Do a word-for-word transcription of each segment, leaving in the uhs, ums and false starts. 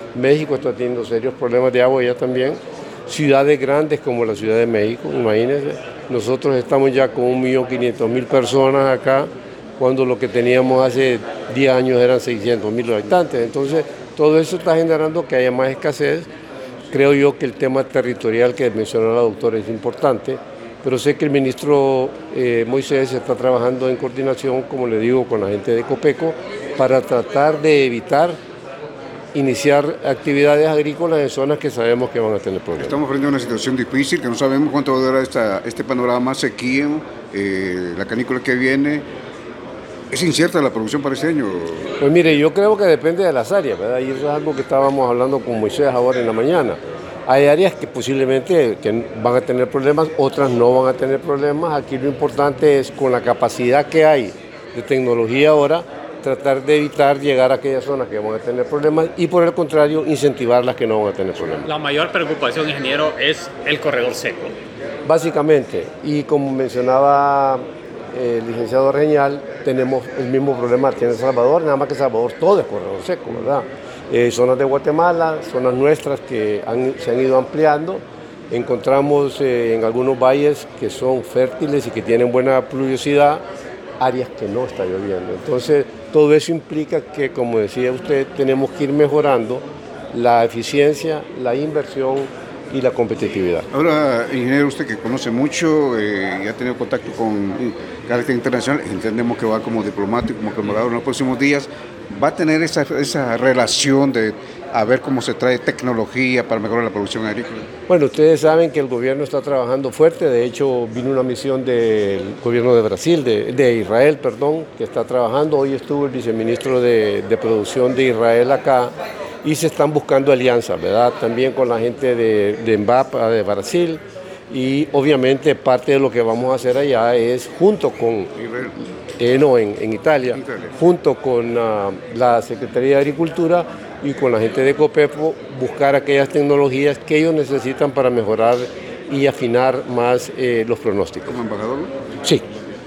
México está teniendo serios problemas de agua ya también. Ciudades grandes como la Ciudad de México, imagínense, nosotros estamos ya con un millón quinientos mil personas acá, cuando lo que teníamos hace diez años eran seiscientos mil habitantes. Entonces, todo eso está generando que haya más escasez. Creo yo que el tema territorial que mencionó la doctora es importante, pero sé que el ministro eh, Moisés está trabajando en coordinación, como le digo, con la gente de Copeco, para tratar de evitar iniciar actividades agrícolas en zonas que sabemos que van a tener problemas. Estamos frente a una situación difícil, que no sabemos cuánto va a durar esta, este panorama, sequía, eh, la canícula que viene. ¿Es incierta la producción para este año? Pues mire, yo creo que depende de las áreas, ¿verdad? Y eso es algo que estábamos hablando con Moisés ahora en la mañana. Hay áreas que posiblemente que van a tener problemas, otras no van a tener problemas. Aquí lo importante es, con la capacidad que hay de tecnología ahora, tratar de evitar llegar a aquellas zonas que van a tener problemas y, por el contrario, incentivar las que no van a tener problemas. La mayor preocupación, ingeniero, es el corredor seco. Básicamente, y como mencionaba el licenciado Reñal, tenemos el mismo problema que tiene El Salvador, nada más que Salvador todo es corredor seco, ¿verdad? Eh, zonas de Guatemala, zonas nuestras que han, se han ido ampliando, encontramos eh, en algunos valles que son fértiles y que tienen buena pluviosidad, áreas que no está lloviendo. Entonces, todo eso implica que, como decía usted, tenemos que ir mejorando la eficiencia, la inversión y la competitividad. Ahora, ingeniero, usted que conoce mucho eh, y ha tenido contacto con carácter internacional, entendemos que va como diplomático, como embajador en los próximos días, va a tener esa, esa relación de a ver cómo se trae tecnología para mejorar la producción agrícola. Bueno, ustedes saben que el gobierno está trabajando fuerte, de hecho vino una misión del gobierno de Brasil, de, de Israel, perdón, que está trabajando. Hoy estuvo el viceministro de, de producción de Israel acá y se están buscando alianzas, ¿verdad? También con la gente de, de Embrapa de Brasil, y obviamente parte de lo que vamos a hacer allá es junto con, eh, no, en, en Italia, Italia, junto con uh, la Secretaría de Agricultura y con la gente de Copeco, buscar aquellas tecnologías que ellos necesitan para mejorar y afinar más eh, los pronósticos. ¿Como embajador? Sí.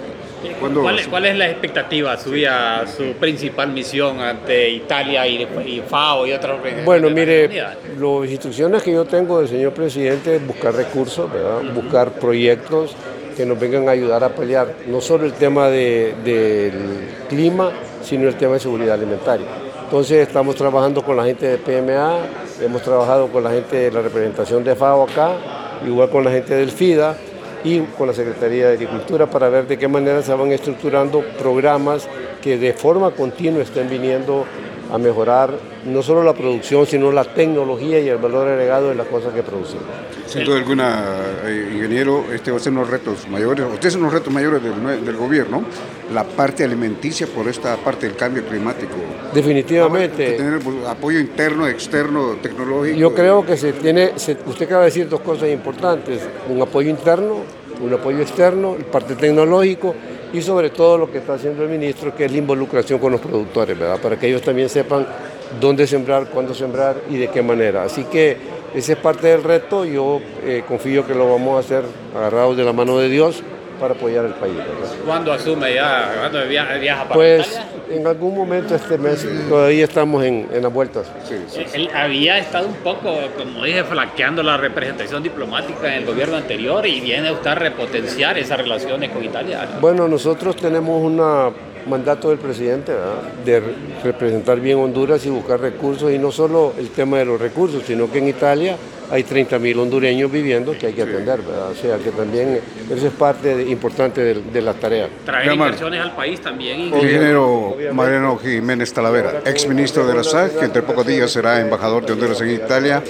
¿Cuál, ¿Cuál es la expectativa suya, su principal misión ante Italia y, y FAO y otras organizaciones? Bueno, mire, las instrucciones que yo tengo del señor presidente es buscar recursos, ¿verdad? Uh-huh. Buscar proyectos que nos vengan a ayudar a pelear no solo el tema de, del clima, sino el tema de seguridad alimentaria. Entonces estamos trabajando con la gente de P M A, hemos trabajado con la gente de la representación de FAO acá, igual con la gente del FIDA y con la Secretaría de Agricultura, para ver de qué manera se van estructurando programas que de forma continua estén viniendo a mejorar no solo la producción, sino la tecnología y el valor agregado de las cosas que producimos. Sin duda alguna, eh, ingeniero, este va a ser unos retos mayores, ustedes son los retos mayores del, del gobierno, la parte alimenticia por esta parte del cambio climático. Definitivamente. Hay que tener apoyo interno, externo, tecnológico. Yo creo que se tiene, se, usted acaba de decir dos cosas importantes, un apoyo interno, un apoyo externo, el parte tecnológico, y sobre todo lo que está haciendo el ministro, que es la involucración con los productores, ¿verdad? Para que ellos también sepan dónde sembrar, cuándo sembrar y de qué manera. Así que esa es parte del reto. Yo eh, confío que lo vamos a hacer agarrados de la mano de Dios para apoyar al país, ¿verdad? ¿Cuándo asume ya? ¿Cuándo viaja, viaja para Pues Italia? En algún momento este mes, sí. Todavía estamos en, en las vueltas. Sí, sí, sí. Él había estado un poco, como dije, flaqueando la representación diplomática en el gobierno anterior y viene a usted a repotenciar esas relaciones con Italia, ¿no? Bueno, nosotros tenemos un mandato del presidente, ¿verdad?, de representar bien Honduras y buscar recursos, y no solo el tema de los recursos, sino que en Italia hay treinta mil hondureños viviendo que hay que atender, ¿verdad? O sea, que también eso es parte de, importante de, de la tarea. Traer inversiones al país también. Ingeniero Mariano Jiménez Talavera, exministro de la S A C, que entre pocos días será embajador de Honduras en Italia.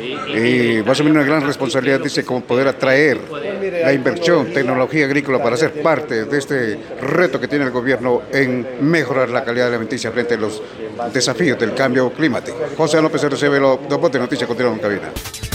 Y va a asumir una gran responsabilidad, dice, como poder atraer la inversión, tecnología agrícola para ser parte de este reto que tiene el gobierno en mejorar la calidad alimenticia frente a los desafíos del cambio climático. José López R C B, los dos de Noticias, continúan en cabina.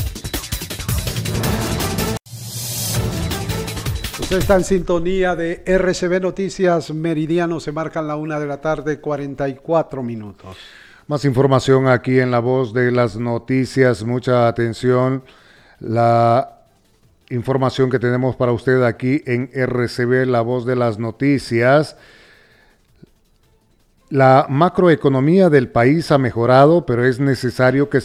Usted está en sintonía de R C B Noticias Meridiano, se marcan la una de la tarde, cuarenta y cuatro minutos. Más información aquí en La Voz de las Noticias, mucha atención, la información que tenemos para usted aquí en R C B, La Voz de las Noticias. La macroeconomía del país ha mejorado, pero es necesario que